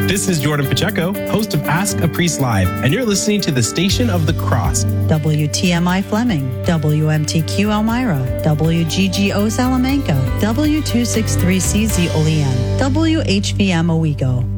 This is Jordan Pacheco, host of Ask a Priest Live, and you're listening to the Station of the Cross. WTMI Fleming, WMTQ Elmira, WGGO Salamanca, W263CZ Olean, WHVM Owego.